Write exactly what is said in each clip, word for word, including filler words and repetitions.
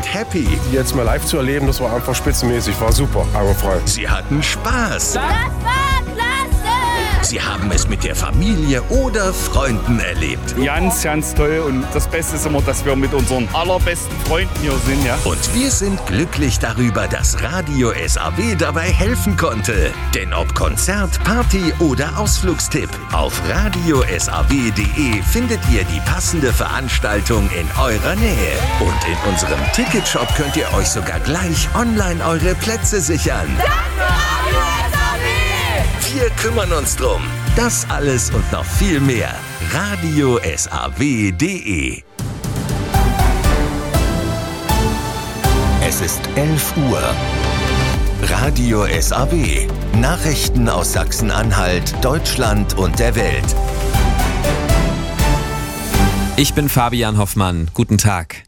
sind happy. Die jetzt mal live zu erleben, das war einfach spitzenmäßig, war super, augenfrei. Sie hatten Spaß. Das war klasse! Sie haben es mit der Familie oder Freunden erlebt. Ganz, ganz toll. Und das Beste ist immer, dass wir mit unseren allerbesten Freunden hier sind. Ja? Und wir sind glücklich darüber, dass Radio S A W dabei helfen konnte. Denn ob Konzert, Party oder Ausflugstipp, auf radio s a w punkt d e findet ihr die passende Veranstaltung in eurer Nähe. Und in unserem Ticketshop könnt ihr euch sogar gleich online eure Plätze sichern. Danke, Radio S A W! Wir kümmern uns drum. Das alles und noch viel mehr. radio s a w punkt d e. Es ist elf Uhr. Radio S A W. Nachrichten aus Sachsen-Anhalt, Deutschland und der Welt. Ich bin Fabian Hoffmann. Guten Tag.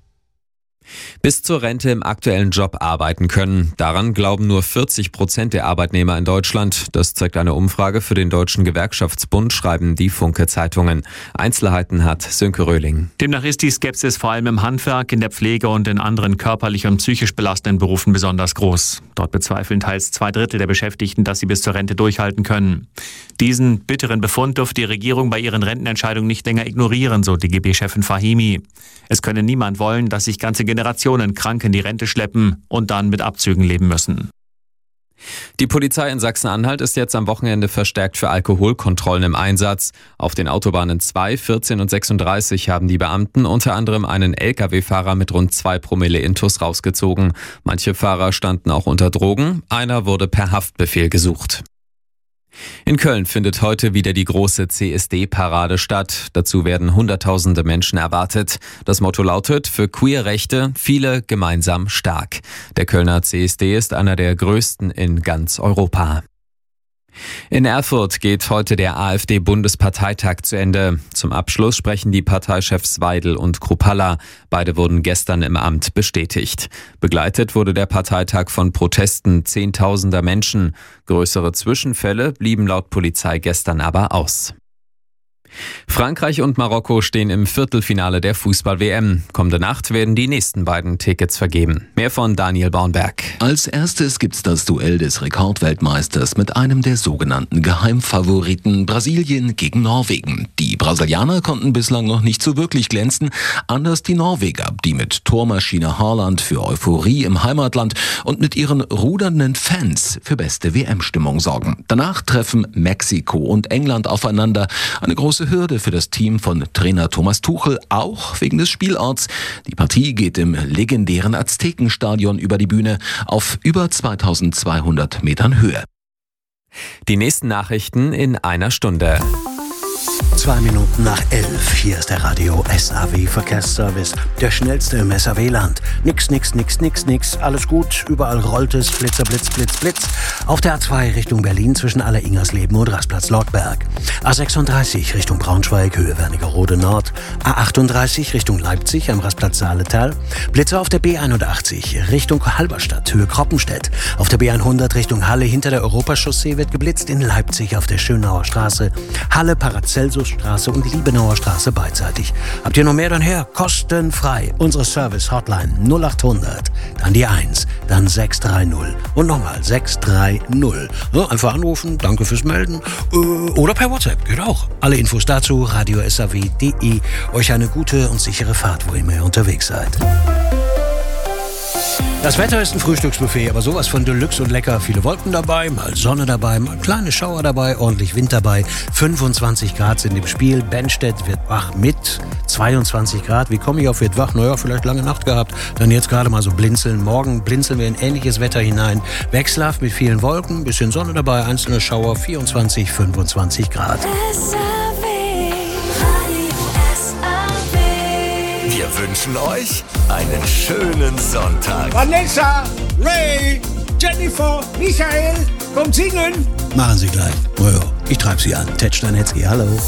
Bis zur Rente im aktuellen Job arbeiten können. Daran glauben nur vierzig Prozent der Arbeitnehmer in Deutschland. Das zeigt eine Umfrage für den Deutschen Gewerkschaftsbund, schreiben die Funke-Zeitungen. Einzelheiten hat Sönke Röhling. Demnach ist die Skepsis vor allem im Handwerk, in der Pflege und in anderen körperlich und psychisch belastenden Berufen besonders groß. Dort bezweifeln teils zwei Drittel der Beschäftigten, dass sie bis zur Rente durchhalten können. Diesen bitteren Befund dürfte die Regierung bei ihren Rentenentscheidungen nicht länger ignorieren, so D G B-Chefin Fahimi. Es könne niemand wollen, dass sich ganze Generationen krank in die Rente schleppen und dann mit Abzügen leben müssen. Die Polizei in Sachsen-Anhalt ist jetzt am Wochenende verstärkt für Alkoholkontrollen im Einsatz. Auf den Autobahnen zwei, vierzehn und sechsunddreißig haben die Beamten unter anderem einen L K W-Fahrer mit rund zwei Promille Intus rausgezogen. Manche Fahrer standen auch unter Drogen. Einer wurde per Haftbefehl gesucht. In Köln findet heute wieder die große C S D-Parade statt. Dazu werden Hunderttausende Menschen erwartet. Das Motto lautet: für Queerrechte, viele gemeinsam stark. Der Kölner C S D ist einer der größten in ganz Europa. In Erfurt geht heute der AfD-Bundesparteitag zu Ende. Zum Abschluss sprechen die Parteichefs Weidel und Kruppalla. Beide wurden gestern im Amt bestätigt. Begleitet wurde der Parteitag von Protesten zehntausender Menschen. Größere Zwischenfälle blieben laut Polizei gestern aber aus. Frankreich und Marokko stehen im Viertelfinale der Fußball-W M. Kommende Nacht werden die nächsten beiden Tickets vergeben. Mehr von Daniel Baumberg. Als erstes gibt's das Duell des Rekordweltmeisters mit einem der sogenannten Geheimfavoriten Brasilien gegen Norwegen. Die Brasilianer konnten bislang noch nicht so wirklich glänzen, anders die Norweger, die mit Tormaschine Haaland für Euphorie im Heimatland und mit ihren rudernden Fans für beste W M-Stimmung sorgen. Danach treffen Mexiko und England aufeinander. Eine große Hürde für das Team von Trainer Thomas Tuchel, auch wegen des Spielorts. Die Partie geht im legendären Aztekenstadion über die Bühne auf über zweitausendzweihundert Metern Höhe. Die nächsten Nachrichten in einer Stunde. Zwei Minuten nach elf. Hier ist der Radio S A W Verkehrsservice. Der schnellste im S A W-Land. Nix, nix, nix, nix, nix. Alles gut. Überall rollt es. Blitzer, Blitz, Blitz, Blitz. Auf der A zwei Richtung Berlin zwischen Aller-Ingersleben und Rastplatz Lottberg. A sechsunddreißig Richtung Braunschweig, Höhe Wernigerode Nord. A achtunddreißig Richtung Leipzig am Rastplatz Saaletal. Blitzer auf der B einundachtzig Richtung Halberstadt, Höhe Kroppenstedt. Auf der B hundert Richtung Halle hinter der Europachaussee wird geblitzt in Leipzig auf der Schönauer Straße. Halle, Paracelsus Straße und Liebenauer Straße beidseitig. Habt ihr noch mehr, dann her? Kostenfrei. Unsere Service-Hotline null achthundert, dann die eins, dann sechs drei null und nochmal sechs drei null. So, einfach anrufen, danke fürs Melden äh, oder per WhatsApp, geht auch. Alle Infos dazu, radio s a w punkt d e. Euch eine gute und sichere Fahrt, wo immer ihr unterwegs seid. Das Wetter ist ein Frühstücksbuffet, aber sowas von Deluxe und lecker. Viele Wolken dabei, mal Sonne dabei, mal kleine Schauer dabei, ordentlich Wind dabei. fünfundzwanzig Grad sind im Spiel. Benstedt wird wach mit zweiundzwanzig Grad. Wie komme ich auf wird wach? Naja, vielleicht lange Nacht gehabt. Dann jetzt gerade mal so blinzeln. Morgen blinzeln wir in ähnliches Wetter hinein. Wechselhaft mit vielen Wolken, bisschen Sonne dabei, einzelne Schauer, vierundzwanzig, fünfundzwanzig Grad. Wir wünschen euch einen schönen Sonntag. Vanessa, Ray, Jennifer, Michael, kommt singen. Machen Sie gleich. Naja, ich treib Sie an. Ted Stanetzky, hallo.